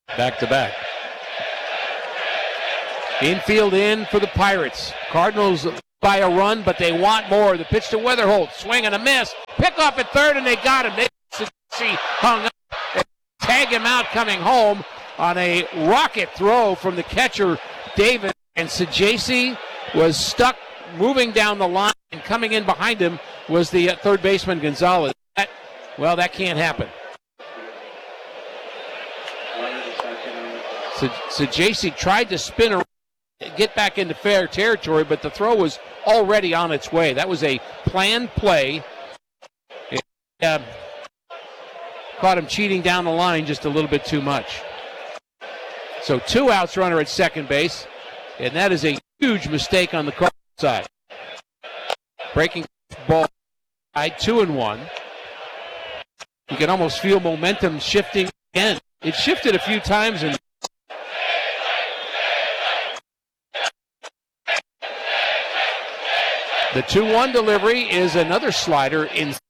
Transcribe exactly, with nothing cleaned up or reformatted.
back to back. Infield in for the Pirates. Cardinals by a run, but they want more. The pitch to Weatherholt. Swing and a miss. Pick off at third, and they got him. They she hung up. They tag him out coming home on a rocket throw from the catcher, David. And Sajaci was stuck moving down the line, and coming in behind him was the third baseman, Gonzalez. That, well, that can't happen. Sajaci tried to spin around, get back into fair territory, but the throw was already on its way. That was a planned play. It, uh, caught him cheating down the line just a little bit too much. So two outs, runner at second base, and that is a huge mistake on the Cardinals side. Breaking ball, two and one. You can almost feel momentum shifting again. It shifted a few times, and the two one delivery is another slider in